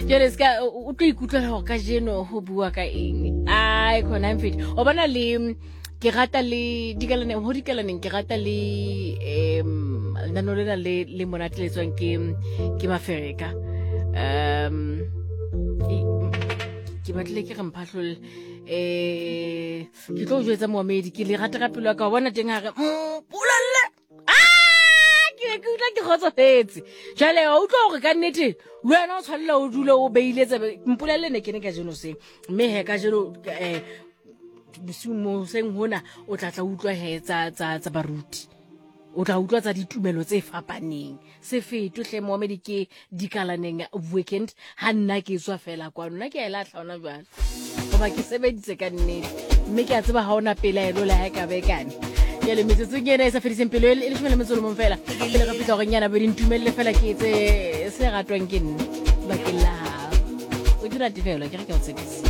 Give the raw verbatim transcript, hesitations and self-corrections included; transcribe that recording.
jere ska o tlo ikutlwa ho ka jeno ho bua ka eng ai khona mfiti o bana le ke rata le dikalane ho dikalane ke rata le em nano lena le le monatletswang ke ke Mafereka um ke batle ke re mphahlole eh ke tlo jwetsa moamedi ke le rata ka pelo ka bona teng ha re pulalle ke ke ke khotsa tetse jale o tlo re ka nnete wena o tshwalla o dula o beiletse mpulelle ne ke ne ka jeno se mme he ka jeno eh bisumo seng hona o tla tla utlwa he tsa tsa tsa baruti o tla utlwa tsa ditumelo tse fapaneng se feto hle moamedi ke dikalaneng weekend ha nna ke tswa fela kwa nna ke ela hlaona jwale goba ke sebeditse ka nnete mme ke a tseba ha ona pelaelo la ha ka be kane ya le metsotso ke ena e sa fediseng pelo e le shumele metsolo mo fela ke le ga fitla go nyana be dintumelle fela ke tse se ratwang ke nne ba ke la o dira tefelo ke re ke o tshedisa